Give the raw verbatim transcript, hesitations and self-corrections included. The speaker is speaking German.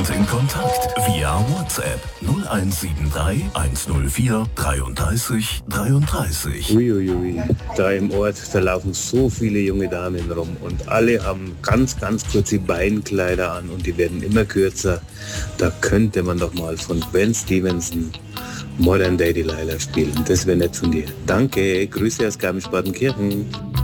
uns in Kontakt via WhatsApp null eins sieben drei eins null vier dreiunddreißig dreiunddreißig. Uiuiui, da im Ort, da laufen so viele junge Damen rum und alle haben ganz, ganz kurze Beinkleider an und die werden immer kürzer. Da könnte man doch mal von Gwen Stevenson Modern Day Delilah spielen. Das wäre nett von dir. Danke, Grüße aus Garmisch-Partenkirchen.